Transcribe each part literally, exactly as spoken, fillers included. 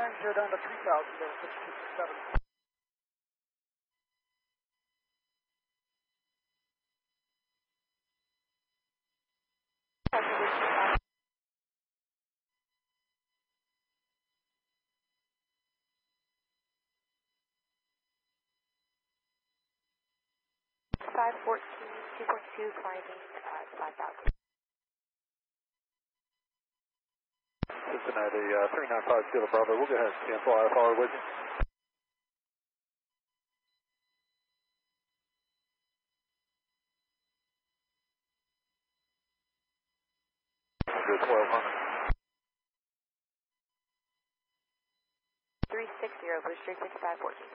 nine, zero down to three thousand, level six two six seven. five fourteen, two point two, climbing at five thousand. Cincinnati, uh, three nine five Kilo Bravo, we'll go ahead and cancel I F R with you. Good twelve hundred. three six zero, Blue Streak sixty-five fourteen.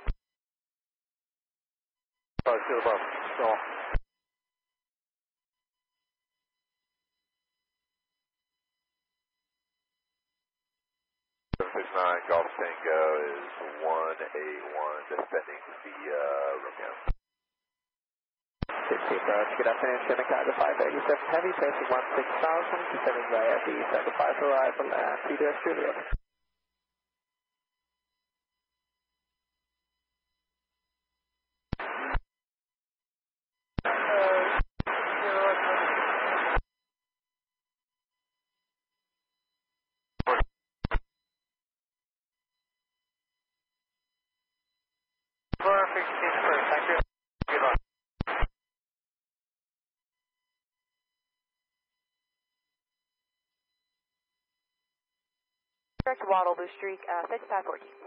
five Kilo Bravo, so. six nine Golf Tango is one eight one, descending via Romeo. fifteen Branch, good afternoon, Chicago five eighty-seven Heavy, passing one six thousand, descending via B seventy-five arrival at T D S Juliet. Perfect, thank you. Good luck. Direct Waddle, Blue Streak uh, sixty-five fourteen.